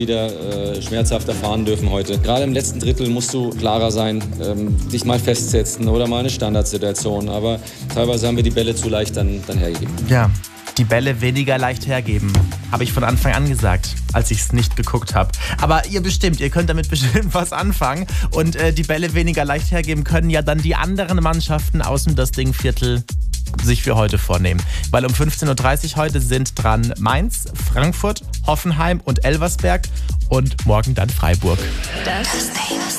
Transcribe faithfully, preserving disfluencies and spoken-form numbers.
wieder äh, schmerzhaft erfahren dürfen heute. Gerade im letzten Drittel musst du klarer sein, ähm, dich mal festsetzen oder mal eine Standardsituation. Aber teilweise haben wir die Bälle zu leicht dann, dann hergegeben. Ja, die Bälle weniger leicht hergeben. Habe ich von Anfang an gesagt, als ich es nicht geguckt habe. Aber ihr bestimmt, ihr könnt damit bestimmt was anfangen. Und äh, die Bälle weniger leicht hergeben können ja dann die anderen Mannschaften aus dem Das Ding-Viertel sich für heute vornehmen. Weil um fünfzehn Uhr dreißig heute sind dran Mainz, Frankfurt, Hoffenheim und Elversberg und morgen dann Freiburg. Das